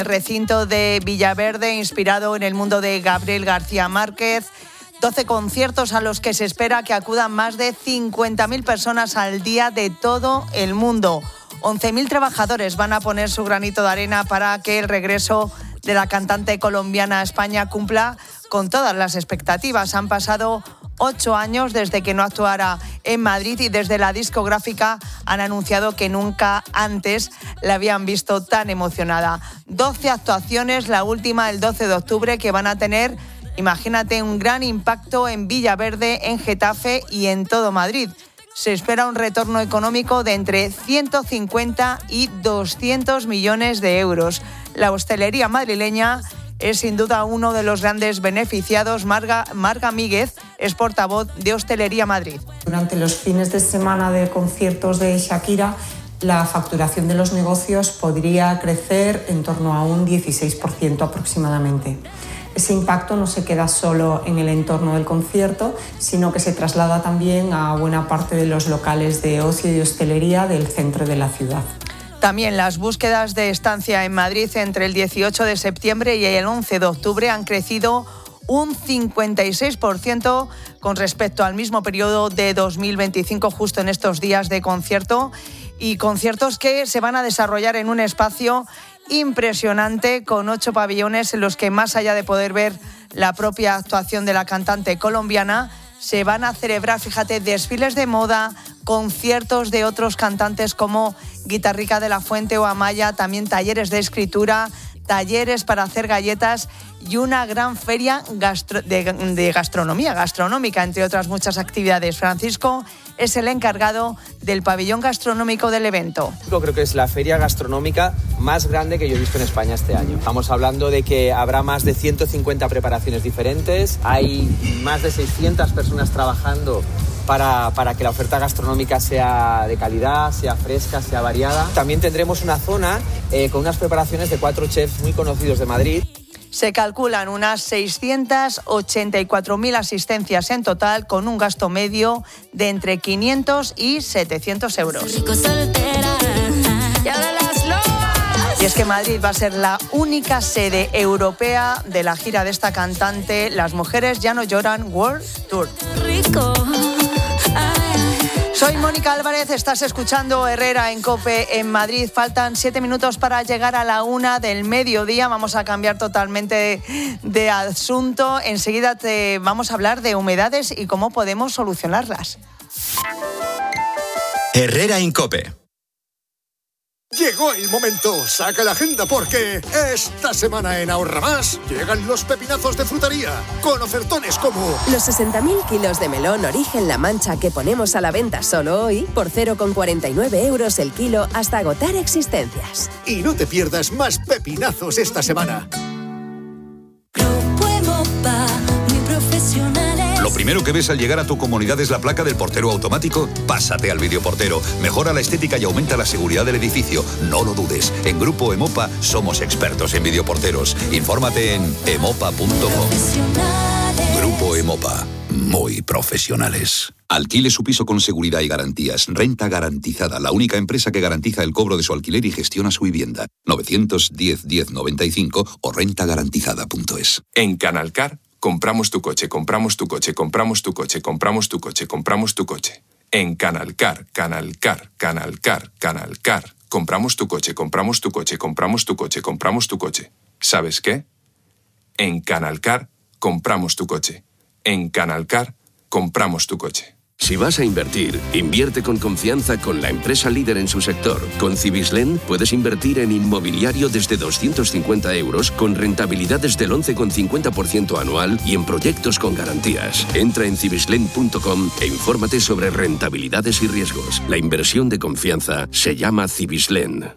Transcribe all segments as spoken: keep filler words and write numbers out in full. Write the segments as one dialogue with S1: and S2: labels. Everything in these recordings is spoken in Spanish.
S1: Recinto de Villaverde, inspirado en el mundo de Gabriel García Márquez. doce conciertos a los que se espera que acudan más de cincuenta mil personas al día de todo el mundo. once mil trabajadores van a poner su granito de arena para que el regreso de la cantante colombiana a España cumpla con todas las expectativas. Han pasado ocho años desde que no actuara en Madrid y desde la discográfica han anunciado que nunca antes la habían visto tan emocionada. doce actuaciones, la última el doce de octubre, que van a tener, imagínate, un gran impacto en Villaverde, en Getafe y en todo Madrid. Se espera un retorno económico de entre ciento cincuenta y doscientos millones de euros. La hostelería madrileña es sin duda uno de los grandes beneficiados. Marga, Marga Míguez es portavoz de Hostelería Madrid.
S2: Durante los fines de semana de conciertos de Shakira, la facturación de los negocios podría crecer en torno a un dieciséis por ciento aproximadamente. Ese impacto no se queda solo en el entorno del concierto, sino que se traslada también a buena parte de los locales de ocio y hostelería del centro de la ciudad.
S1: También las búsquedas de estancia en Madrid entre el dieciocho de septiembre y el once de octubre han crecido un cincuenta y seis por ciento con respecto al mismo periodo de dos mil veinticinco, justo en estos días de concierto, y conciertos que se van a desarrollar en un espacio impresionante con ocho pabellones en los que, más allá de poder ver la propia actuación de la cantante colombiana, se van a celebrar, fíjate, desfiles de moda, conciertos de otros cantantes como Guitarrica de la Fuente o Amaya, también talleres de escritura, talleres para hacer galletas y una gran feria gastro- de, de gastronomía, gastronómica, entre otras muchas actividades. Francisco es el encargado del pabellón gastronómico del evento.
S3: Creo que es la feria gastronómica más grande que yo he visto en España este año. Estamos hablando de que habrá más de ciento cincuenta preparaciones diferentes, hay más de seiscientas personas trabajando para, para que la oferta gastronómica sea de calidad, sea fresca, sea variada. También tendremos una zona eh, con unas preparaciones de cuatro chefs muy conocidos de Madrid.
S1: Se calculan unas seiscientas ochenta y cuatro mil asistencias en total, con un gasto medio de entre quinientos y setecientos euros. Y es que Madrid va a ser la única sede europea de la gira de esta cantante, Las Mujeres Ya No Lloran World Tour. Soy Mónica Álvarez, estás escuchando Herrera en COPE en Madrid. Faltan siete minutos para llegar a la una del mediodía. Vamos a cambiar totalmente de, de asunto. Enseguida te vamos a hablar de humedades y cómo podemos solucionarlas.
S4: Herrera en COPE.
S5: Llegó el momento, saca la agenda porque esta semana en Ahorra Más llegan los pepinazos de frutería con ofertones como
S6: los sesenta mil kilos de melón Origen La Mancha que ponemos a la venta solo hoy por cero coma cuarenta y nueve euros el kilo hasta agotar existencias.
S5: Y no te pierdas más pepinazos esta semana.
S4: Lo primero que ves al llegar a tu comunidad es la placa del portero automático. Pásate al videoportero. Mejora la estética y aumenta la seguridad del edificio. No lo dudes. En Grupo Emopa somos expertos en videoporteros. Infórmate en emopa punto com. Grupo Emopa. Muy profesionales. Alquile su piso con seguridad y garantías. Renta Garantizada, la única empresa que garantiza el cobro de su alquiler y gestiona su vivienda. novecientos diez diez noventa y cinco o renta garantizada punto es.
S7: En Canalcar compramos tu coche, compramos tu coche, compramos tu coche, compramos tu coche, compramos tu coche. En Canalcar, Canalcar, Canalcar, Canalcar. Compramos tu coche, compramos tu coche, compramos tu coche, compramos tu coche. ¿Sabes qué? En Canalcar compramos tu coche. En Canalcar compramos tu coche.
S8: Si vas a invertir, invierte con confianza con la empresa líder en su sector. Con Cibislen puedes invertir en inmobiliario desde doscientos cincuenta euros con rentabilidades del once coma cincuenta por ciento anual y en proyectos con garantías. Entra en cibislen punto com e infórmate sobre rentabilidades y riesgos. La inversión de confianza se llama Cibislen.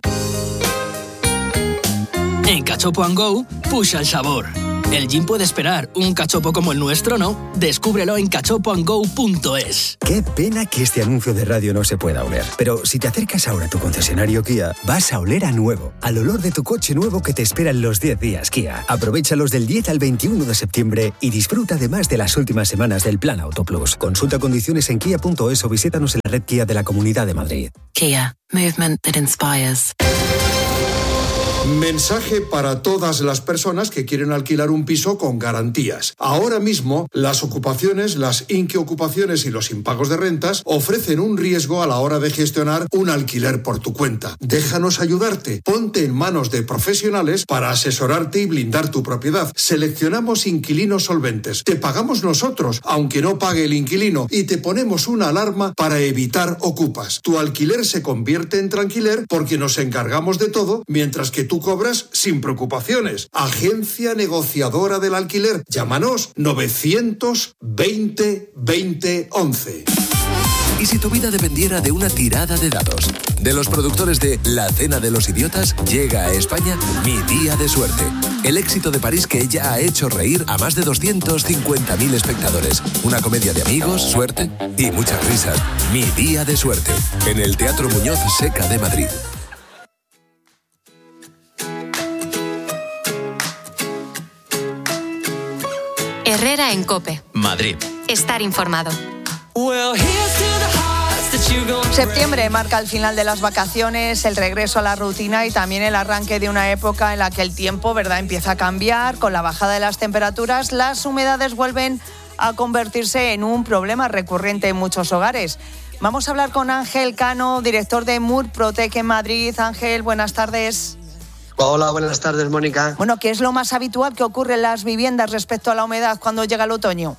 S9: En Cachopo and Go, push el sabor. El gin puede esperar, un cachopo como el nuestro no. Descúbrelo en cachopo and go punto es.
S10: Qué pena que este anuncio de radio no se pueda oler. Pero si te acercas ahora a tu concesionario Kia, vas a oler a nuevo, al olor de tu coche nuevo que te espera en los diez días Kia. Aprovéchalos del diez al veintiuno de septiembre y disfruta además de las últimas semanas del Plan Auto Plus. Consulta condiciones en kia punto es o visítanos en la red Kia de la Comunidad de Madrid.
S11: Kia, movement that inspires. Mensaje para todas las personas que quieren alquilar un piso con garantías. Ahora mismo, las ocupaciones, las inquiocupaciones y los impagos de rentas ofrecen un riesgo a la hora de gestionar un alquiler por tu cuenta. Déjanos ayudarte. Ponte en manos de profesionales para asesorarte y blindar tu propiedad. Seleccionamos inquilinos solventes. Te pagamos nosotros, aunque no pague el inquilino, y te ponemos una alarma para evitar ocupas. Tu alquiler se convierte en tranquiler porque nos encargamos de todo, mientras que tú cobras sin preocupaciones. Agencia negociadora del alquiler. Llámanos novecientos veinte veinte once.
S12: ¿Y si tu vida dependiera de una tirada de dados? De los productores de La Cena de los Idiotas llega a España Mi Día de Suerte. El éxito de París que ya ha hecho reír a más de doscientos cincuenta mil espectadores. Una comedia de amigos, suerte y muchas risas. Mi Día de Suerte. En el Teatro Muñoz Seca de Madrid.
S13: Herrera en COPE.
S14: Madrid.
S13: Estar informado.
S1: Septiembre marca el final de las vacaciones, el regreso a la rutina y también el arranque de una época en la que el tiempo, ¿verdad?, empieza a cambiar. Con la bajada de las temperaturas, las humedades vuelven a convertirse en un problema recurrente en muchos hogares. Vamos a hablar con Ángel Cano, director de Murprotec en Madrid. Ángel, buenas tardes.
S15: Hola, buenas tardes, Mónica.
S1: Bueno, ¿qué es lo más habitual que ocurre en las viviendas respecto a la humedad cuando llega el otoño?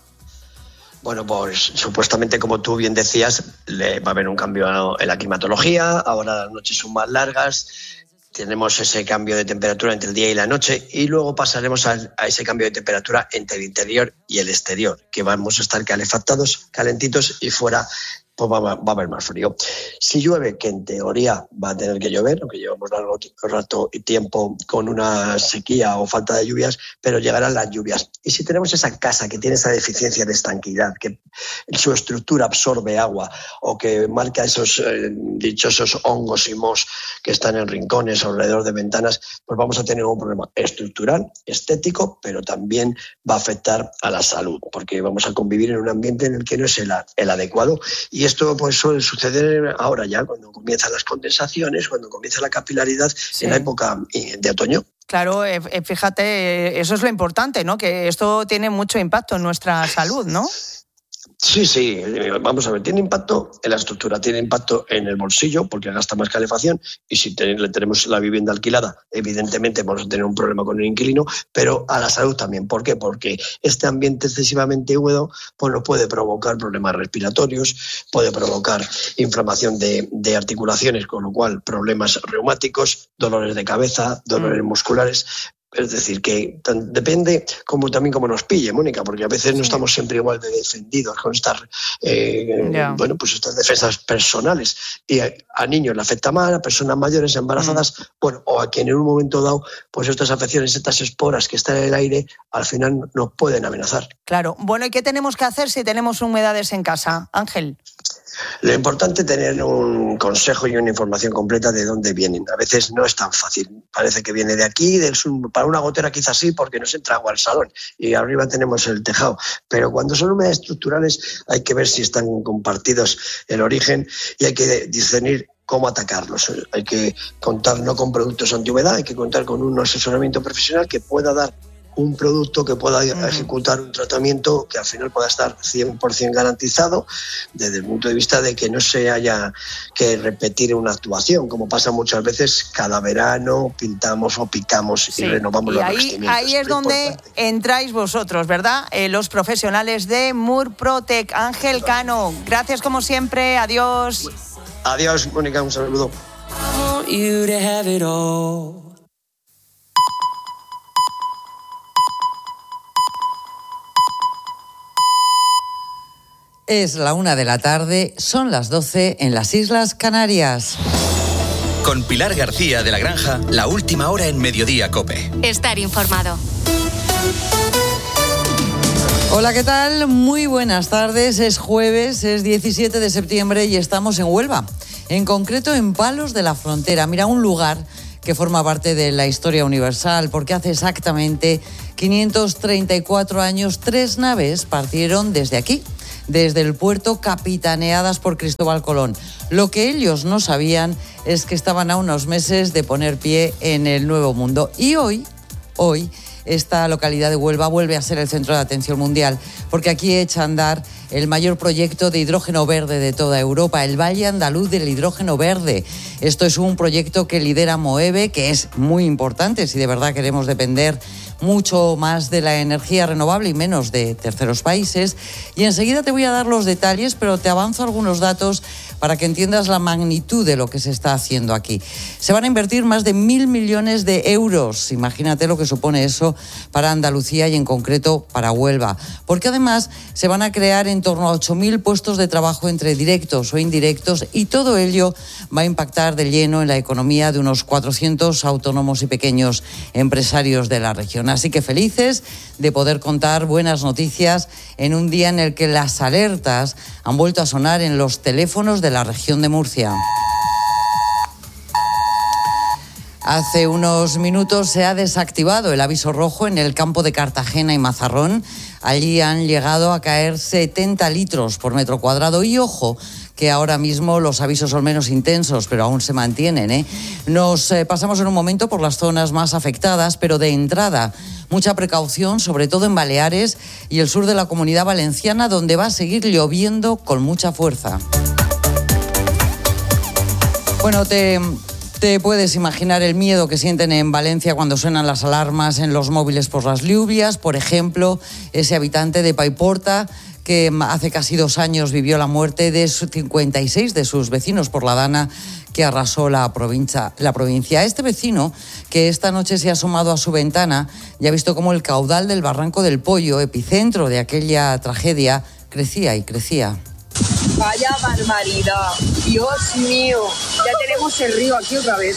S15: Bueno, pues supuestamente, como tú bien decías, le va a haber un cambio en la climatología. Ahora las noches son más largas, tenemos ese cambio de temperatura entre el día y la noche y luego pasaremos a, a ese cambio de temperatura entre el interior y el exterior, que vamos a estar calefactados, calentitos, y fuera pues va, va a haber más frío. Si llueve, que en teoría va a tener que llover, aunque llevamos largo rato y tiempo con una sequía o falta de lluvias, pero llegarán las lluvias. Y si tenemos esa casa que tiene esa deficiencia de estanquidad, que su estructura absorbe agua o que marca esos eh, dichosos hongos y mohos que están en rincones o alrededor de ventanas, pues vamos a tener un problema estructural, estético, pero también va a afectar a la salud, porque vamos a convivir en un ambiente en el que no es el, el adecuado. Y esto pues suele suceder ahora ya, cuando comienzan las condensaciones, cuando comienza la capilaridad, sí, en la época de otoño.
S1: Claro, eh, fíjate, eso es lo importante, ¿no? Que esto tiene mucho impacto en nuestra salud, ¿no?
S15: Sí, sí, vamos a ver, tiene impacto en la estructura, tiene impacto en el bolsillo porque gasta más calefacción, y si le tenemos la vivienda alquilada, evidentemente vamos a tener un problema con el inquilino, pero a la salud también. ¿Por qué? Porque este ambiente excesivamente húmedo pues nos puede provocar problemas respiratorios, puede provocar inflamación de, de articulaciones, con lo cual problemas reumáticos, dolores de cabeza, dolores mm. musculares. Es decir, que tan, depende como también como nos pille, Mónica, porque a veces no estamos siempre igual de defendidos con estas, eh, yeah. bueno, pues estas defensas personales. Y a, a niños le afecta mal, a personas mayores, embarazadas, mm. bueno, o a quien en un momento dado, pues estas afecciones, estas esporas que están en el aire, al final nos pueden amenazar.
S1: Claro. Bueno, ¿y qué tenemos que hacer si tenemos humedades en casa, Ángel?
S15: Lo importante es tener un consejo y una información completa de dónde vienen. A veces no es tan fácil. Parece que viene de aquí, del sur, para una gotera quizás sí, porque nos entra agua al salón y arriba tenemos el tejado. Pero cuando son humedades estructurales hay que ver si están compartidos el origen y hay que discernir cómo atacarlos. Hay que contar no con productos antihumedad, hay que contar con un asesoramiento profesional que pueda dar un producto, que pueda uh-huh. ejecutar un tratamiento que al final pueda estar cien por ciento garantizado desde el punto de vista de que no se haya que repetir una actuación, como pasa muchas veces. Cada verano pintamos o picamos sí. y renovamos y los
S1: ahí,
S15: revestimientos.
S1: Ahí es donde importante. entráis vosotros, ¿verdad? Eh, los profesionales de Murprotec. Ángel Cano, gracias como siempre, adiós.
S15: Adiós, Mónica, un saludo.
S16: Es la una de la tarde, son las doce en las Islas Canarias.
S14: Con Pilar García de la Granja, la última hora en Mediodía COPE.
S13: Estar informado.
S16: Hola, ¿qué tal? Muy buenas tardes. Es jueves, es diecisiete de septiembre y estamos en Huelva. En concreto en Palos de la Frontera. Mira, un lugar que forma parte de la historia universal, porque hace exactamente quinientos treinta y cuatro años tres naves partieron desde aquí, desde el puerto, capitaneadas por Cristóbal Colón. Lo que ellos no sabían es que estaban a unos meses de poner pie en el Nuevo Mundo. Y hoy, hoy, esta localidad de Huelva vuelve a ser el centro de atención mundial, porque aquí echa a andar el mayor proyecto de hidrógeno verde de toda Europa, el Valle Andaluz del Hidrógeno Verde. Esto es un proyecto que lidera Moeve, que es muy importante si de verdad queremos depender mucho más de la energía renovable y menos de terceros países. Y enseguida te voy a dar los detalles, pero te avanzo algunos datos para que entiendas la magnitud de lo que se está haciendo aquí. Se van a invertir más de mil millones de euros. Imagínate lo que supone eso para Andalucía y en concreto para Huelva. Porque además se van a crear en torno a ocho mil puestos de trabajo entre directos o indirectos, y todo ello va a impactar de lleno en la economía de unos cuatrocientos autónomos y pequeños empresarios de la región. Así que felices de poder contar buenas noticias en un día en el que las alertas han vuelto a sonar en los teléfonos de la región de Murcia. Hace unos minutos se ha desactivado el aviso rojo en el campo de Cartagena y Mazarrón. Allí han llegado a caer setenta litros por metro cuadrado y ojo que ahora mismo los avisos son menos intensos, pero aún se mantienen, ¿eh? Nos eh, pasamos en un momento por las zonas más afectadas, pero de entrada mucha precaución, sobre todo en Baleares y el sur de la Comunidad Valenciana, donde va a seguir lloviendo con mucha fuerza. Bueno, te... Te puedes imaginar el miedo que sienten en Valencia cuando suenan las alarmas en los móviles por las lluvias. Por ejemplo, ese habitante de Paiporta que hace casi dos años vivió la muerte de cincuenta y seis de sus vecinos por la dana que arrasó la provincia. La provincia. Este vecino, que esta noche se ha asomado a su ventana y ha visto cómo el caudal del Barranco del Pollo, epicentro de aquella tragedia, crecía y crecía.
S17: Vaya barbaridad, Dios mío, ya tenemos el río aquí otra vez.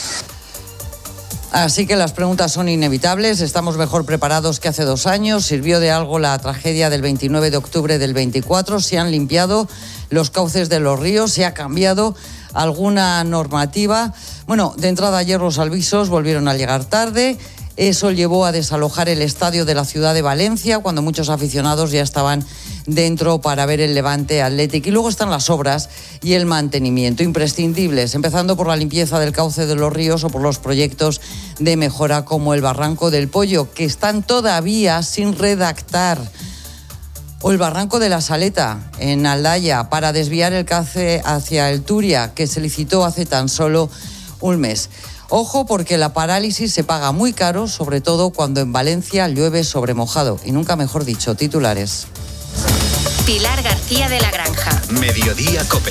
S16: Así que las preguntas son inevitables. ¿Estamos mejor preparados que hace dos años? ¿Sirvió de algo la tragedia del veintinueve de octubre del veinticuatro? ¿Se han limpiado los cauces de los ríos? ¿Se ha cambiado alguna normativa? Bueno, de entrada ayer los avisos volvieron a llegar tarde. Eso llevó a desalojar el estadio de la ciudad de Valencia cuando muchos aficionados ya estaban dentro para ver el Levante Athletic. Y luego están las obras y el mantenimiento imprescindibles, empezando por la limpieza del cauce de los ríos o por los proyectos de mejora como el Barranco del Pollo, que están todavía sin redactar. O el Barranco de la Saleta, en Aldaya, para desviar el cauce hacia el Turia, que se licitó hace tan solo un mes. Ojo, porque la parálisis se paga muy caro, sobre todo cuando en Valencia llueve sobre mojado. Y nunca mejor dicho, titulares.
S13: Pilar García de la Granja.
S14: Mediodía COPE.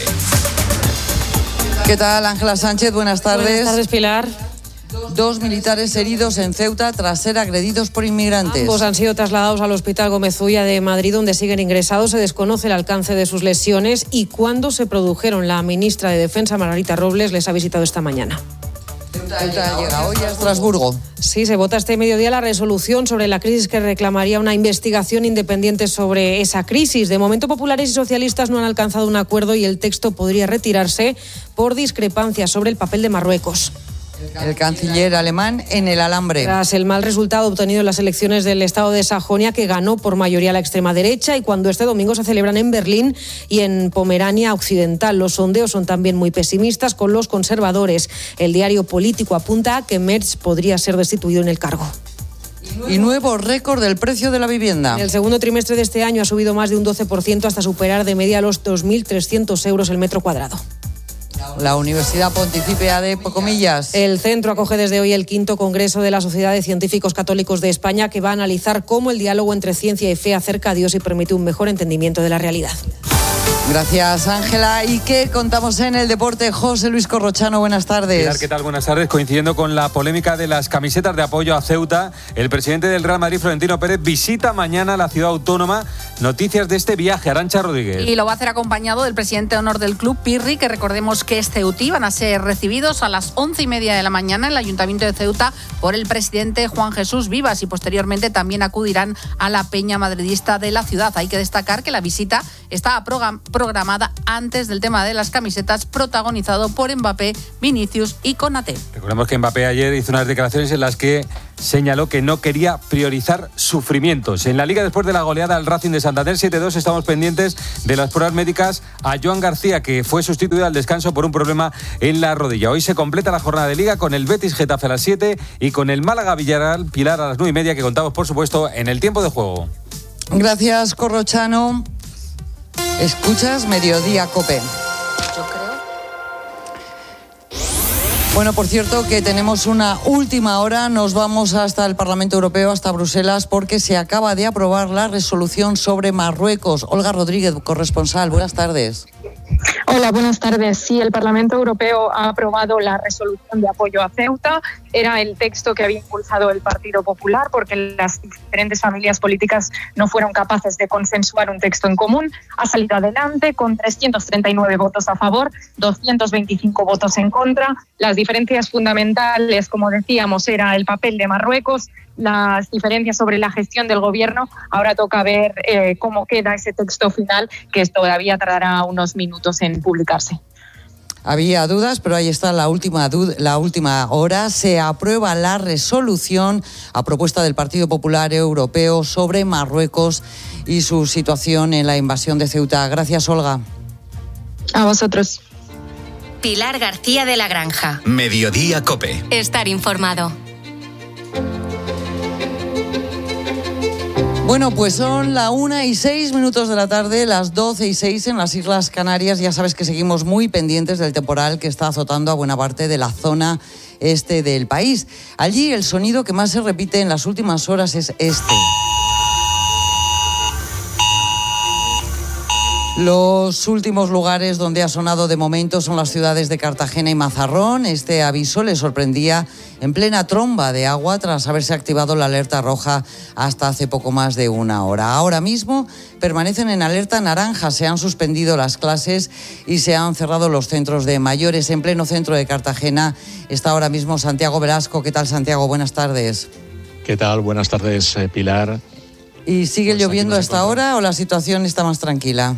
S16: ¿Qué tal, Ángela Sánchez? Buenas tardes.
S18: Buenas tardes, Pilar.
S16: Dos militares heridos en Ceuta tras ser agredidos por inmigrantes.
S18: Ambos han sido trasladados al Hospital Gómez Ulla de Madrid, donde siguen ingresados. Se desconoce el alcance de sus lesiones y cuándo se produjeron. La ministra de Defensa, Margarita Robles, les ha visitado esta mañana.
S16: Ceuta llega hoy a Estrasburgo.
S18: Sí, se vota este mediodía la resolución sobre la crisis que reclamaría una investigación independiente sobre esa crisis. De momento, populares y socialistas no han alcanzado un acuerdo y el texto podría retirarse por discrepancias sobre el papel de Marruecos.
S16: El canciller alemán en el alambre.
S18: Tras el mal resultado obtenido en las elecciones del estado de Sajonia, que ganó por mayoría la extrema derecha, y cuando este domingo se celebran en Berlín y en Pomerania Occidental. Los sondeos son también muy pesimistas con los conservadores. El diario político apunta a que Merz podría ser destituido en el cargo.
S16: Y nuevo récord del precio de la vivienda.
S18: En el segundo trimestre de este año ha subido más de un doce por ciento hasta superar de media los dos mil trescientos euros el metro cuadrado.
S16: La Universidad Pontificia de Comillas.
S18: El centro acoge desde hoy el quinto Congreso de la Sociedad de Científicos Católicos de España, que va a analizar cómo el diálogo entre ciencia y fe acerca a Dios y permite un mejor entendimiento de la realidad.
S16: Gracias, Ángela. ¿Y qué contamos en el deporte? José Luis Corrochano, buenas tardes.
S19: Pilar, ¿qué tal? Buenas tardes. Coincidiendo con la polémica de las camisetas de apoyo a Ceuta, el presidente del Real Madrid, Florentino Pérez, visita mañana la ciudad autónoma. Noticias de este viaje, Arantxa Rodríguez.
S20: Y lo va a hacer acompañado del presidente de honor del club, Pirri, que recordemos que es ceutí. Van a ser recibidos a las once y media de la mañana en el Ayuntamiento de Ceuta por el presidente Juan Jesús Vivas, y posteriormente también acudirán a la peña madridista de la ciudad. Hay que destacar que la visita está programada programada antes del tema de las camisetas, protagonizado por Mbappé, Vinicius y Konaté.
S19: Recordemos que Mbappé ayer hizo unas declaraciones en las que señaló que no quería priorizar sufrimientos. En la Liga, después de la goleada al Racing de Santander siete dos, estamos pendientes de las pruebas médicas a Joan García, que fue sustituido al descanso por un problema en la rodilla. Hoy se completa la jornada de Liga con el Betis Getafe a las siete y con el Málaga Villarreal Pilar a las nueve y media, que contamos, por supuesto, en el tiempo de juego.
S16: Gracias, Corrochano. Escuchas Mediodía COPE. Bueno, por cierto, que tenemos una última hora. Nos vamos hasta el Parlamento Europeo, hasta Bruselas, porque se acaba de aprobar la resolución sobre Marruecos. Olga Rodríguez, corresponsal, buenas tardes.
S21: Hola, buenas tardes. Sí, el Parlamento Europeo ha aprobado la resolución de apoyo a Ceuta. Era el texto que había impulsado el Partido Popular, porque las diferentes familias políticas no fueron capaces de consensuar un texto en común. Ha salido adelante con trescientos treinta y nueve votos a favor, doscientos veinticinco votos en contra. Las diferencias fundamentales, como decíamos, era el papel de Marruecos, las diferencias sobre la gestión del gobierno. Ahora toca ver eh, cómo queda ese texto final, que todavía tardará unos minutos en publicarse.
S16: Había dudas, pero ahí está la última, la última hora. Se aprueba la resolución a propuesta del Partido Popular Europeo sobre Marruecos y su situación en la invasión de Ceuta. Gracias, Olga.
S21: A vosotros.
S13: Pilar García de la Granja.
S14: Mediodía COPE.
S13: Estar informado.
S16: Bueno, pues son la una y seis minutos de la tarde, las doce y seis en las Islas Canarias. Ya sabes que seguimos muy pendientes del temporal que está azotando a buena parte de la zona este del país. Allí el sonido que más se repite en las últimas horas es este. Los últimos lugares donde ha sonado de momento son las ciudades de Cartagena y Mazarrón. Este aviso le sorprendía en plena tromba de agua tras haberse activado la alerta roja hasta hace poco más de una hora. Ahora mismo permanecen en alerta naranja. Se han suspendido las clases y se han cerrado los centros de mayores. En pleno centro de Cartagena está ahora mismo Santiago Velasco. ¿Qué tal, Santiago? Buenas tardes.
S22: ¿Qué tal? Buenas tardes, eh, Pilar.
S16: ¿Y sigue pues lloviendo hasta ahora o la situación está más tranquila?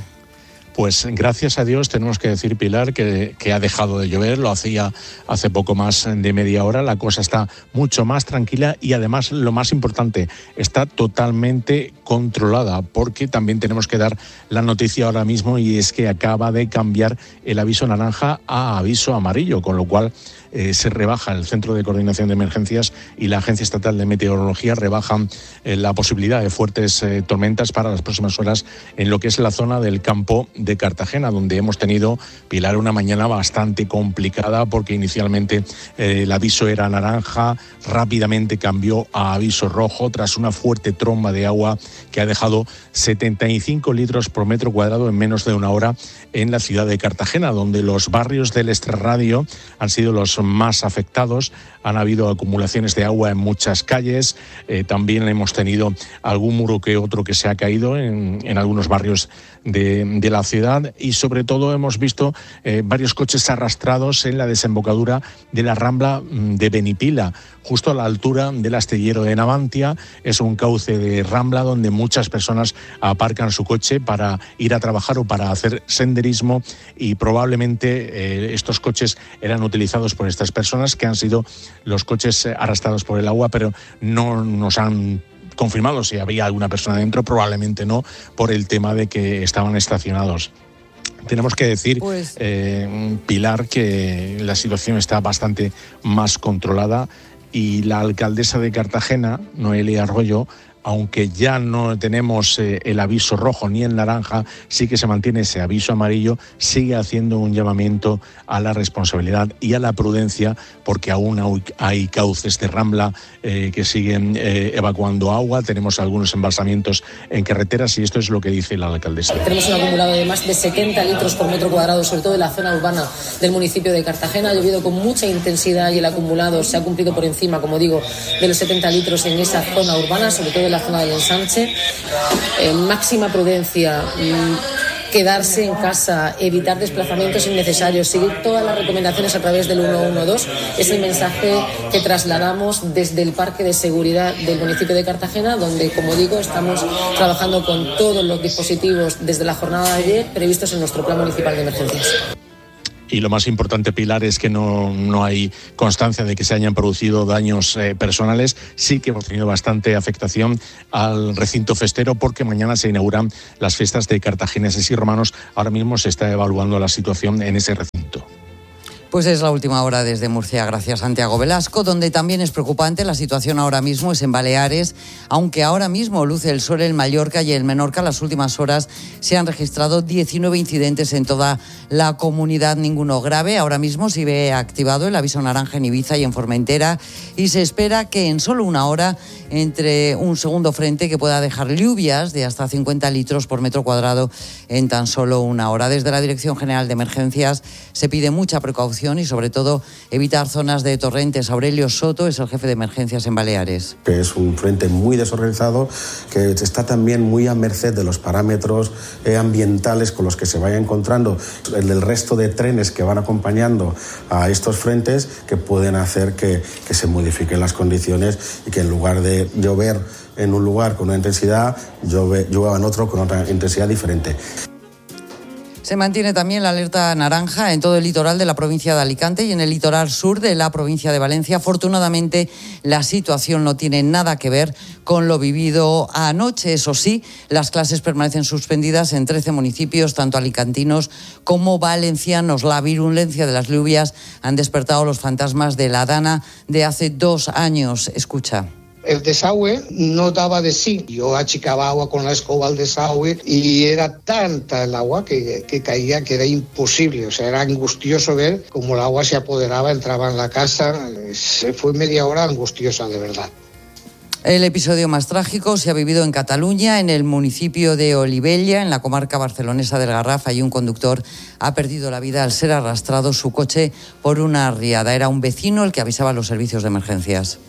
S22: Pues gracias a Dios tenemos que decir, Pilar, que, que ha dejado de llover, lo hacía hace poco más de media hora, la cosa está mucho más tranquila y además, lo más importante, está totalmente controlada, porque también tenemos que dar la noticia ahora mismo, y es que acaba de cambiar el aviso naranja a aviso amarillo, con lo cual Eh, se rebaja el Centro de Coordinación de Emergencias y la Agencia Estatal de Meteorología rebajan eh, la posibilidad de fuertes eh, tormentas para las próximas horas en lo que es la zona del campo de Cartagena, donde hemos tenido, Pilar, una mañana bastante complicada, porque inicialmente eh, el aviso era naranja, rápidamente cambió a aviso rojo tras una fuerte tromba de agua que ha dejado setenta y cinco litros por metro cuadrado en menos de una hora en la ciudad de Cartagena, donde los barrios del extrarradio han sido los más afectados. Han habido acumulaciones de agua en muchas calles, eh, también hemos tenido algún muro que otro que se ha caído en, en algunos barrios de, de la ciudad, y sobre todo hemos visto eh, varios coches arrastrados en la desembocadura de la Rambla de Benipila, justo a la altura del astillero de Navantia. Es un cauce de Rambla donde muchas personas aparcan su coche para ir a trabajar o para hacer senderismo, y probablemente eh, estos coches eran utilizados por estas personas, que han sido los coches arrastrados por el agua, pero no nos han confirmado si había alguna persona dentro, probablemente no, por el tema de que estaban estacionados. Tenemos que decir, pues... eh, Pilar, que la situación está bastante más controlada, y la alcaldesa de Cartagena, Noelia Arroyo, aunque ya no tenemos eh, el aviso rojo ni el naranja, sí que se mantiene ese aviso amarillo, sigue haciendo un llamamiento a la responsabilidad y a la prudencia, porque aún hay cauces de Rambla eh, que siguen eh, evacuando agua. Tenemos algunos embalsamientos en carreteras, y esto es lo que dice la alcaldesa.
S23: Tenemos un acumulado de más de setenta litros por metro cuadrado, sobre todo en la zona urbana del municipio de Cartagena. Ha llovido con mucha intensidad y el acumulado se ha cumplido por encima, como digo, de los setenta litros en esa zona urbana, sobre todo en la zona del ensanche. Eh, máxima prudencia. quedarse en casa, evitar desplazamientos innecesarios, seguir todas las recomendaciones a través del uno uno dos. Es el mensaje que trasladamos desde el Parque de Seguridad del municipio de Cartagena, donde, como digo, estamos trabajando con todos los dispositivos desde la jornada de ayer previstos en nuestro Plan Municipal de Emergencias.
S22: Y lo más importante, Pilar, es que no, no hay constancia de que se hayan producido daños eh, personales. Sí que hemos tenido bastante afectación al recinto festero porque mañana se inauguran las fiestas de cartagineses y romanos. Ahora mismo se está evaluando la situación en ese recinto.
S16: Pues es la última hora desde Murcia, gracias Santiago Velasco, donde también es preocupante la situación ahora mismo es en Baleares, aunque ahora mismo luce el sol en Mallorca y en Menorca. Las últimas horas se han registrado diecinueve incidentes en toda la comunidad, ninguno grave. Ahora mismo se ve activado el aviso naranja en Ibiza y en Formentera y se espera que en solo una hora entre un segundo frente que pueda dejar lluvias de hasta cincuenta litros por metro cuadrado en tan solo una hora. Desde la Dirección General de Emergencias se pide mucha precaución y sobre todo evitar zonas de torrentes. Aurelio Soto es el jefe de emergencias en Baleares.
S2: Que es un frente muy desorganizado, que está también muy a merced de los parámetros eh, ambientales con los que se vaya encontrando el del resto de trenes que van acompañando a estos frentes, que pueden hacer que, que se modifiquen las condiciones y que en lugar de llover en un lugar con una intensidad, llueve, llueva en otro con otra intensidad diferente.
S16: Se mantiene también la alerta naranja en todo el litoral de la provincia de Alicante y en el litoral sur de la provincia de Valencia. Afortunadamente, la situación no tiene nada que ver con lo vivido anoche. Eso sí, las clases permanecen suspendidas en trece municipios, tanto alicantinos como valencianos. La virulencia de las lluvias han despertado los fantasmas de la Dana de hace dos años. Escucha.
S3: El desagüe no daba de sí. Yo achicaba agua con la escoba al desagüe y era tanta el agua que, que caía que era imposible. O sea, era angustioso ver cómo el agua se apoderaba, entraba en la casa. Se fue media hora angustiosa, de verdad.
S16: El episodio más trágico se ha vivido en Cataluña, en el municipio de Olivella, en la comarca barcelonesa del Garraf. Allí un conductor ha perdido la vida al ser arrastrado su coche por una riada. Era un vecino el que avisaba a los servicios de emergencias.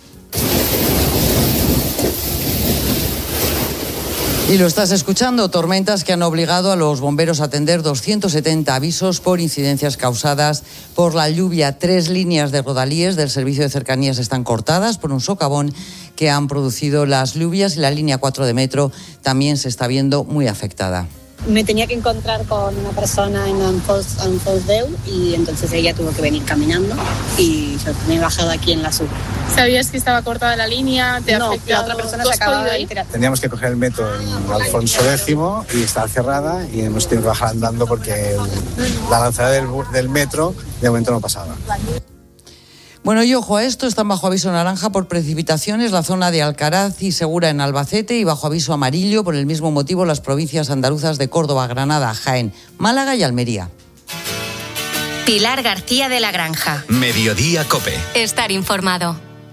S16: Y lo estás escuchando, tormentas que han obligado a los bomberos a atender doscientos setenta avisos por incidencias causadas por la lluvia. Tres líneas de rodalíes del servicio de cercanías están cortadas por un socavón que han producido las lluvias y la línea cuatro de metro también se está viendo muy afectada.
S6: Me tenía que encontrar con una persona en Anfosdeu y entonces ella tuvo que venir caminando y yo me he bajado aquí en la sub.
S24: ¿Sabías que estaba cortada la línea? ¿Te ha
S6: no,
S24: afectado?
S6: la otra persona se acaba de enterar.
S25: Teníamos que coger el metro en Alfonso X y estaba cerrada y hemos tenido que bajar andando porque el, la lanzada del, del metro de momento no pasaba.
S16: Bueno, y ojo a esto, están bajo aviso naranja por precipitaciones la zona de Alcaraz y Segura en Albacete y bajo aviso amarillo por el mismo motivo las provincias andaluzas de Córdoba, Granada, Jaén, Málaga y Almería.
S13: Pilar García de la Granja.
S14: Mediodía COPE.
S13: Estar informado.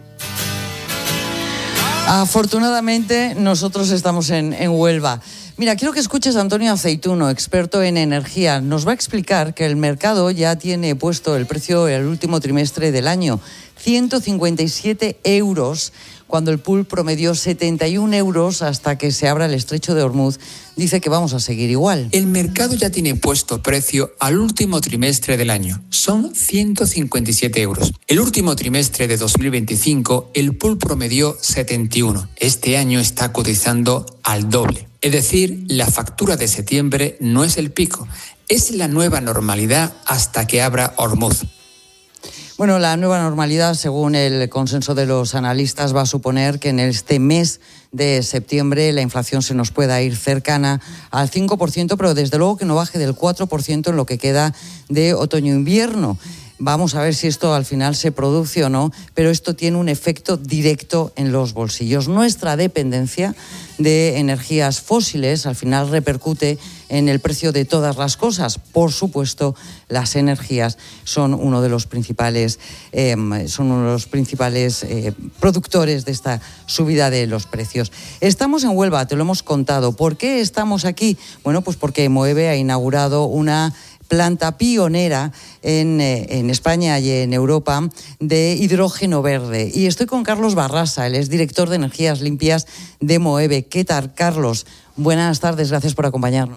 S16: Afortunadamente nosotros estamos en, en Huelva. Mira, quiero que escuches a Antonio Aceituno, experto en energía. Nos va a explicar que el mercado ya tiene puesto el precio el último trimestre del año, ciento cincuenta y siete euros, cuando el pool promedió setenta y un euros hasta que se abra el estrecho de Hormuz. Dice que vamos a seguir igual.
S26: El mercado ya tiene puesto precio al último trimestre del año. Son ciento cincuenta y siete euros. El último trimestre de dos mil veinticinco, el pool promedió setenta y uno. Este año está cotizando al doble. Es decir, la factura de septiembre no es el pico, es la nueva normalidad hasta que abra Hormuz.
S16: Bueno, la nueva normalidad, según el consenso de los analistas, va a suponer que en este mes de septiembre la inflación se nos pueda ir cercana al cinco por ciento, pero desde luego que no baje del cuatro por ciento en lo que queda de otoño-invierno. Vamos a ver si esto al final se produce o no, pero esto tiene un efecto directo en los bolsillos. Nuestra dependencia de energías fósiles al final repercute en el precio de todas las cosas. Por supuesto, las energías son uno de los principales, eh, son uno de los principales eh, productores de esta subida de los precios. Estamos en Huelva, te lo hemos contado. ¿Por qué estamos aquí? Bueno, pues porque Moeve ha inaugurado una planta pionera en, eh, en España y en Europa de hidrógeno verde. Y estoy con Carlos Barrasa, él es director de energías limpias de Moeve. ¿Qué tal, Carlos? Buenas tardes, gracias por acompañarnos.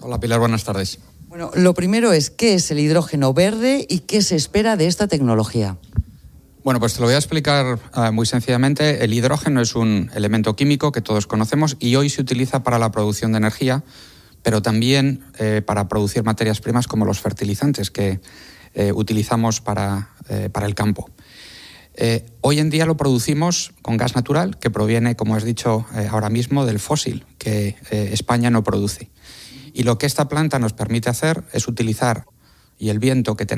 S4: Hola Pilar, buenas tardes.
S16: Bueno, lo primero es, ¿qué es el hidrógeno verde y qué se espera de esta tecnología?
S4: Bueno, pues te lo voy a explicar uh, muy sencillamente. El hidrógeno es un elemento químico que todos conocemos y hoy se utiliza para la producción de energía, pero también eh, para producir materias primas como los fertilizantes que eh, utilizamos para, eh, para el campo. Eh, hoy en día lo producimos con gas natural que proviene, como has dicho eh, ahora mismo, del fósil, que eh, España no produce. Y lo que esta planta nos permite hacer es utilizar y el viento que tenemos